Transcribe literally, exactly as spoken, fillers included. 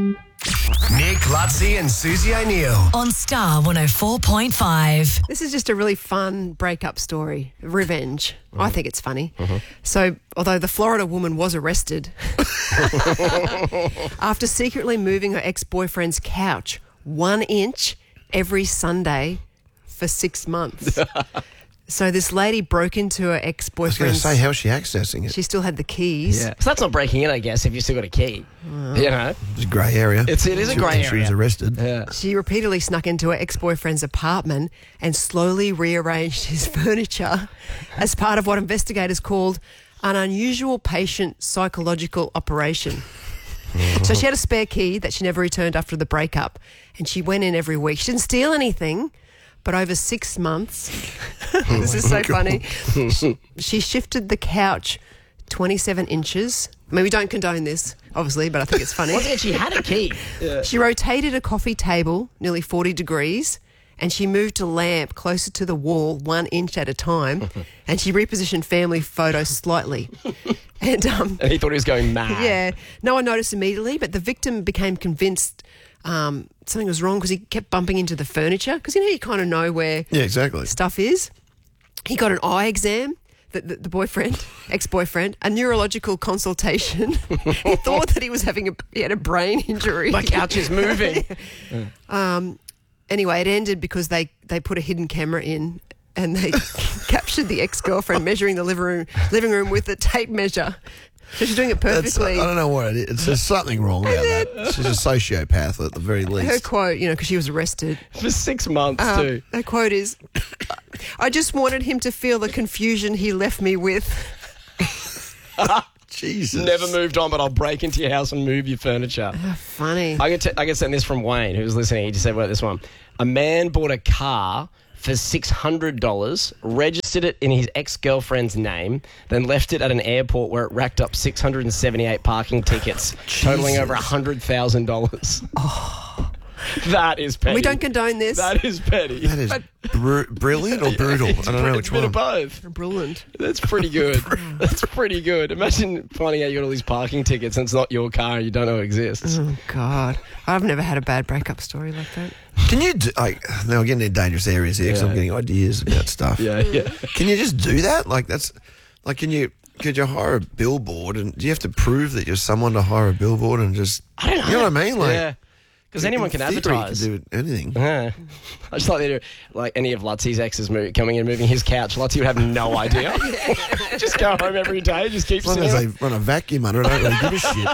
Nick, Lutzi and Susie O'Neill. On Star one oh four point five. This is just a really fun breakup story. Revenge. I think it's funny. So, although the Florida woman was arrested after secretly moving her ex-boyfriend's couch one inch every Sunday for six months. So this lady broke into her I was going to ex-boyfriend's... say, how's she accessing it? She still had the keys. Yeah. So that's not breaking in, I guess, if you still got a key. You know? It's a grey area. It's- it is a She- grey She was area. arrested. Yeah. She repeatedly snuck into her ex-boyfriend's apartment and slowly rearranged his furniture as part of what investigators called an unusual patient psychological operation. So she had a spare key that she never returned after the breakup, and she went in every week. She didn't steal anything, but over six months, this is so funny, she, she shifted the couch twenty-seven inches. I mean, we don't condone this, obviously, but I think it's funny. Once again, she had a key. Yeah. She rotated a coffee table nearly forty degrees, and she moved a lamp closer to the wall one inch at a time, and she repositioned family photos slightly. And um, And he thought he was going mad. yeah, no one noticed immediately, but the victim became convinced um, something was wrong because he kept bumping into the furniture, because, you know, you kind of know where Yeah, exactly. stuff is. He got an eye exam, the, the, the boyfriend, ex-boyfriend, a neurological consultation. He thought that he was having a, he had a brain injury. My couch is moving. Um, anyway, it ended because they, they put a hidden camera in and they captured the ex-girlfriend measuring the living room, living room with a tape measure. So she's doing it That's, I perfectly. don't know what it is. It's just something wrong about that. She's a sociopath at the very Her least. quote, you know, because she was arrested, For six months, um, too. her quote is, I just wanted him to feel the confusion he left me with. Jesus. Never moved on, but I'll break into your house and move your furniture. Funny. I get, t- I get sent this from Wayne, who was listening. He just said, well, this one. A man bought a car for six hundred dollars, registered it in his ex-girlfriend's name, then left it at an airport where it racked up six hundred seventy-eight parking tickets, totaling over one hundred thousand dollars. That is petty. We don't condone this. That is petty. That is br- brilliant or brutal? I don't know It's which a bit one. of both. Brilliant. That's pretty good. That's pretty good. Imagine finding out you got all these parking tickets and it's not your car and you don't know it exists. Oh, God. I've never had a bad breakup story like that. Can you, do, like, now we're getting into dangerous areas here because Yeah. I'm getting ideas about stuff. Yeah, yeah. Can you just do that? Like, that's, like, can you, could you hire a billboard and do you have to prove that you're someone to hire a billboard and just, I don't know. you know what I mean? Like, yeah. Because anyone in can theory, advertise. You can do anything. Yeah. I just like they do, like any of Lutzi's exes move, coming in, moving his couch. Lutzi would have no idea. Just go home every day, just keep As long sitting. as they run a vacuum under it, I don't really give a shit.